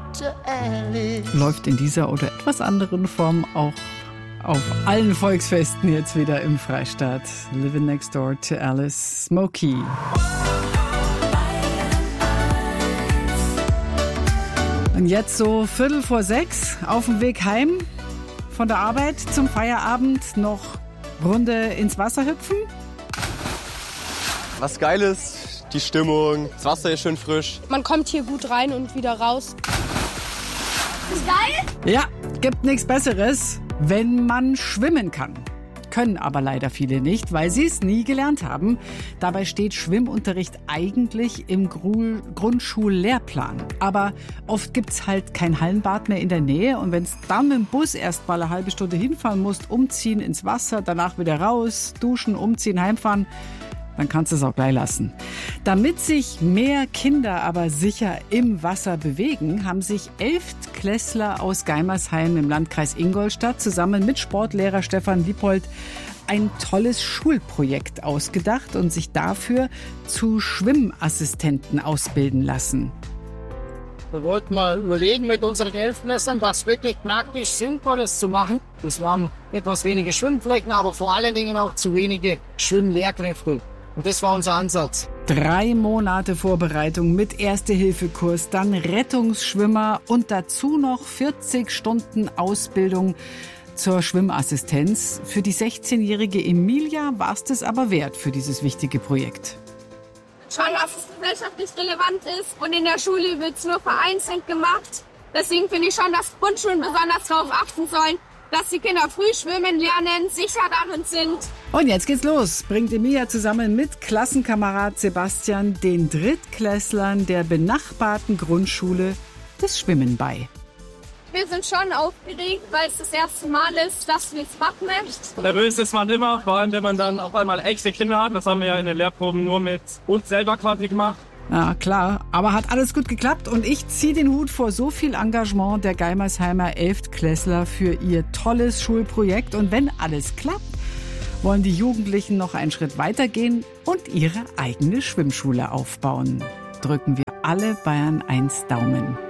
to Alice. Läuft in dieser oder etwas anderen Form auch auf allen Volksfesten jetzt wieder im Freistaat. Living Next Door to Alice, Smokey. Und jetzt so 5:45 auf dem Weg heim von der Arbeit zum Feierabend noch Runde ins Wasser hüpfen. Was Geiles, die Stimmung, das Wasser ist schön frisch. Man kommt hier gut rein und wieder raus. Ist geil? Ja, gibt nichts Besseres, wenn man schwimmen kann. Können aber leider viele nicht, weil sie es nie gelernt haben. Dabei steht Schwimmunterricht eigentlich im Grundschullehrplan. Aber oft gibt's halt kein Hallenbad mehr in der Nähe. Und wenn's dann mit dem Bus erst mal eine halbe Stunde hinfahren musst, umziehen ins Wasser, danach wieder raus, duschen, umziehen, heimfahren, dann kannst du es auch gleich lassen. Damit sich mehr Kinder aber sicher im Wasser bewegen, haben sich 11 Klässler aus Geimersheim im Landkreis Ingolstadt zusammen mit Sportlehrer Stefan Diepold ein tolles Schulprojekt ausgedacht und sich dafür zu Schwimmassistenten ausbilden lassen. Wir wollten mal überlegen mit unseren Elftklässlern, was wirklich praktisch Sinnvolles zu machen. Es waren etwas wenige Schwimmflecken, aber vor allen Dingen auch zu wenige Schwimmlehrkräfte. Und das war unser Ansatz. 3 Monate Vorbereitung mit Erste-Hilfe-Kurs, dann Rettungsschwimmer und dazu noch 40 Stunden Ausbildung zur Schwimmassistenz. Für die 16-jährige Emilia war es das aber wert für dieses wichtige Projekt. Schon, dass es gesellschaftlich relevant ist und in der Schule wird es nur vereinzelt gemacht. Deswegen finde ich schon, dass Grundschulen besonders darauf achten sollen, dass die Kinder früh schwimmen lernen, sicher darin sind. Und jetzt geht's los. Bringt Emilia zusammen mit Klassenkamerad Sebastian den Drittklässlern der benachbarten Grundschule das Schwimmen bei. Wir sind schon aufgeregt, weil es das erste Mal ist, dass wir es machen möchten. Nervös ist man immer, vor allem wenn man dann auf einmal echte Kinder hat. Das haben wir ja in den Lehrproben nur mit uns selber quasi gemacht. Ja, klar. Aber hat alles gut geklappt und ich ziehe den Hut vor so viel Engagement der Geimersheimer 11. Klässler für ihr tolles Schulprojekt. Und wenn alles klappt, wollen die Jugendlichen noch einen Schritt weitergehen und ihre eigene Schwimmschule aufbauen. Drücken wir alle Bayern 1 Daumen.